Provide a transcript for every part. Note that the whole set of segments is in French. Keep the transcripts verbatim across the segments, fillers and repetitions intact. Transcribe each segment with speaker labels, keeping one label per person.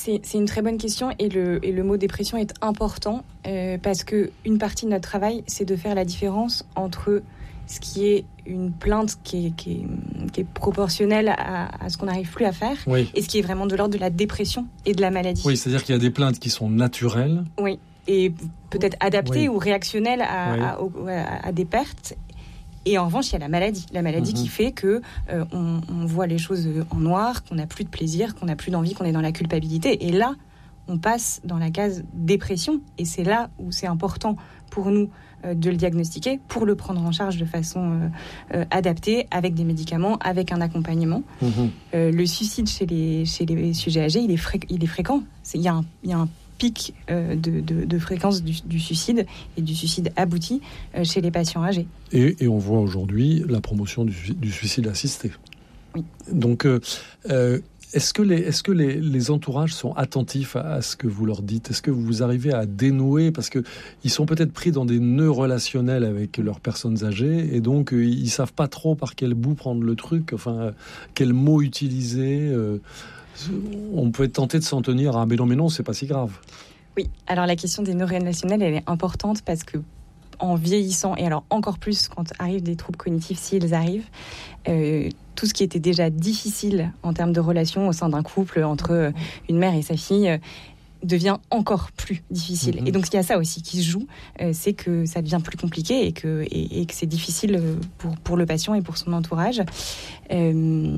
Speaker 1: c'est, c'est une très bonne question et le, et le mot dépression est important euh, parce qu'une partie de notre travail, c'est de faire la différence entre ce qui est une plainte qui est, qui est, qui est proportionnelle à, à ce qu'on n'arrive plus à faire
Speaker 2: oui.
Speaker 1: et ce qui est vraiment de l'ordre de la dépression et de la maladie.
Speaker 2: Oui, c'est-à-dire qu'il y a des plaintes qui sont naturelles.
Speaker 1: Oui, et peut-être adaptées oui. ou réactionnelles à,
Speaker 2: oui.
Speaker 1: à, à, à des pertes. Et en revanche, il y a la maladie. La maladie mmh. qui fait que euh, on, on voit les choses en noir, qu'on n'a plus de plaisir, qu'on n'a plus d'envie, qu'on est dans la culpabilité. Et là, on passe dans la case dépression. Et c'est là où c'est important pour nous euh, de le diagnostiquer, pour le prendre en charge de façon euh, euh, adaptée, avec des médicaments, avec un accompagnement. Mmh. Euh, le suicide chez les, chez les sujets âgés, il est, fré- il est fréquent. Il y a un, il y a un pic euh, de, de, de fréquence du, du suicide et du suicide abouti euh, chez les patients âgés.
Speaker 2: Et, et on voit aujourd'hui la promotion du, du suicide assisté.
Speaker 1: Oui.
Speaker 2: Donc, euh, euh, est-ce que, les, est-ce que les, les entourages sont attentifs à, à ce que vous leur dites ? Est-ce que vous arrivez à dénouer ? Parce qu'ils sont peut-être pris dans des nœuds relationnels avec leurs personnes âgées et donc euh, ils ne savent pas trop par quel bout prendre le truc, enfin, euh, quel mot utiliser euh, on peut être tenté de s'en tenir à « mais non, mais non, c'est pas si grave ».
Speaker 1: Oui, alors la question des nœuds relationnels, elle est importante parce que en vieillissant, et alors encore plus quand arrivent des troubles cognitifs, s'ils arrivent, euh, tout ce qui était déjà difficile en termes de relations au sein d'un couple entre une mère et sa fille euh, devient encore plus difficile. Mmh. Et donc il y a ça aussi qui se joue, euh, c'est que ça devient plus compliqué et que, et, et que c'est difficile pour, pour le patient et pour son entourage. Euh,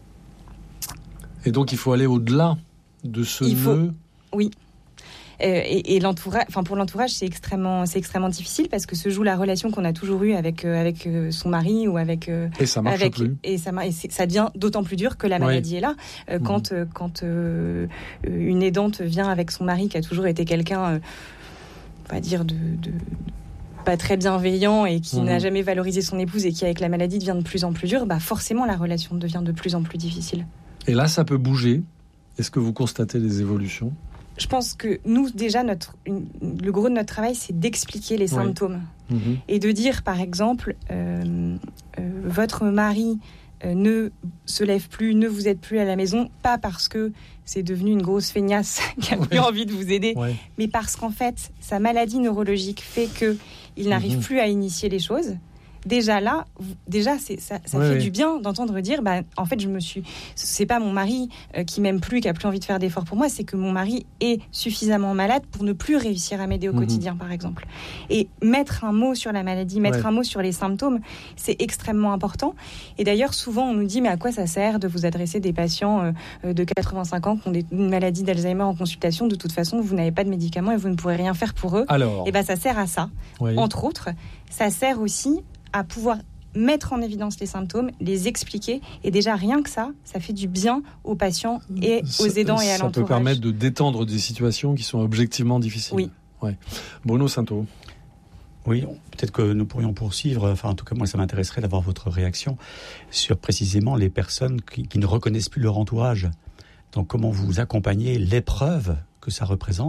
Speaker 2: Et donc, il faut aller au-delà de ce
Speaker 1: il faut,
Speaker 2: nœud.
Speaker 1: Oui. Euh, et, et l'entourage, enfin pour l'entourage, c'est extrêmement, c'est extrêmement difficile parce que se joue la relation qu'on a toujours eue avec euh, avec euh, son mari ou avec. Euh,
Speaker 2: et ça marche
Speaker 1: avec,
Speaker 2: plus.
Speaker 1: Et ça, et ça devient d'autant plus dur que la maladie oui. est là. Euh, mmh. Quand euh, quand euh, une aidante vient avec son mari qui a toujours été quelqu'un, euh, on va dire de, de pas très bienveillant et qui mmh. n'a jamais valorisé son épouse et qui avec la maladie devient de plus en plus dur, bah forcément la relation devient de plus en plus difficile.
Speaker 2: Et là, ça peut bouger. Est-ce que vous constatez des évolutions ?
Speaker 1: Je pense que nous, déjà, notre, une, le gros de notre travail, c'est d'expliquer les oui. symptômes. Mmh. Et de dire, par exemple, euh, euh, votre mari euh, ne se lève plus, ne vous aide plus à la maison, pas parce que c'est devenu une grosse feignasse qui n'a oui. plus envie de vous aider, oui. mais parce qu'en fait, sa maladie neurologique fait qu'il n'arrive mmh. plus à initier les choses. Déjà là, déjà c'est, ça, ça oui, fait oui. du bien d'entendre dire, bah en fait je me suis, c'est pas mon mari euh, qui m'aime plus, qui a plus envie de faire d'efforts pour moi, c'est que mon mari est suffisamment malade pour ne plus réussir à m'aider au mmh. quotidien, par exemple. Et mettre un mot sur la maladie, mettre ouais. un mot sur les symptômes, c'est extrêmement important. Et d'ailleurs, souvent on nous dit, mais à quoi ça sert de vous adresser des patients euh, de quatre-vingt-cinq ans qui ont des, une maladie d'Alzheimer en consultation ? De toute façon, vous n'avez pas de médicaments et vous ne pourrez rien faire pour eux.
Speaker 2: Alors,
Speaker 1: et ben ça sert à ça, oui. entre autres. Ça sert aussi à pouvoir mettre en évidence les symptômes, les expliquer. Et déjà, rien que ça, ça fait du bien aux patients et aux aidants ça, et à
Speaker 2: ça
Speaker 1: l'entourage.
Speaker 2: Ça peut permettre de détendre des situations qui sont objectivement difficiles.
Speaker 1: Oui.
Speaker 2: Ouais. Bruno Sainteau.
Speaker 3: Oui, peut-être que nous pourrions poursuivre, enfin en tout cas moi ça m'intéresserait d'avoir votre réaction sur précisément les personnes qui, qui ne reconnaissent plus leur entourage. Donc comment vous accompagnez l'épreuve que ça représente ?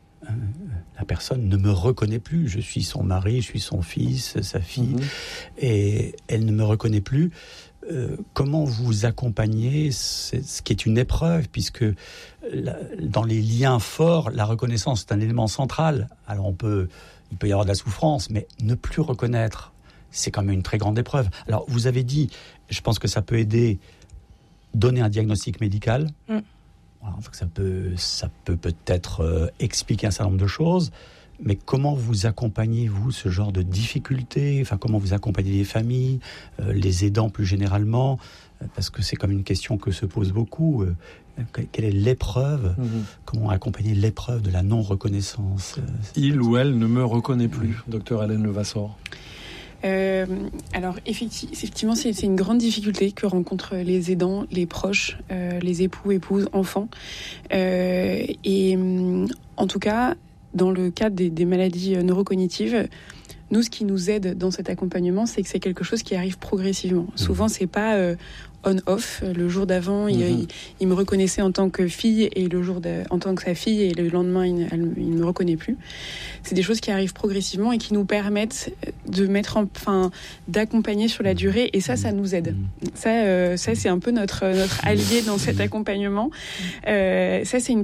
Speaker 3: La personne ne me reconnaît plus. Je suis son mari, je suis son fils, sa fille, mmh. et elle ne me reconnaît plus. Euh, comment vous accompagnez ce qui est une épreuve, puisque la, dans les liens forts, la reconnaissance est un élément central. Alors on peut, il peut y avoir de la souffrance, mais ne plus reconnaître, c'est quand même une très grande épreuve. Alors vous avez dit, je pense que ça peut aider, donner un diagnostic médical. Mmh. Ça peut, ça peut peut-être euh, expliquer un certain nombre de choses, mais comment vous accompagnez, vous, ce genre de difficultés ? Enfin, comment vous accompagnez les familles, euh, les aidants plus généralement ? Parce que c'est comme une question que se pose beaucoup. Euh, quelle est l'épreuve ? mmh. Comment accompagner l'épreuve de la non-reconnaissance ?
Speaker 2: Il ou elle ne me reconnaît plus, docteur Hélène Levasseur.
Speaker 4: Euh, alors effectivement, c'est, c'est une grande difficulté que rencontrent les aidants, les proches, euh, les époux, épouses, enfants. Euh, et en tout cas, dans le cadre des, des maladies neurocognitives, nous, ce qui nous aide dans cet accompagnement, c'est que c'est quelque chose qui arrive progressivement. Mmh. Souvent, c'est pas euh, on-off. Le jour d'avant, mmh. il, il, il me reconnaissait en tant que fille, et le jour de, en tant que sa fille, et le lendemain, il ne me reconnaît plus. C'est des choses qui arrivent progressivement et qui nous permettent de mettre en, enfin, d'accompagner sur la durée. Et ça, ça nous aide. Ça, euh, ça c'est un peu notre notre allié dans cet accompagnement. Euh, ça, c'est une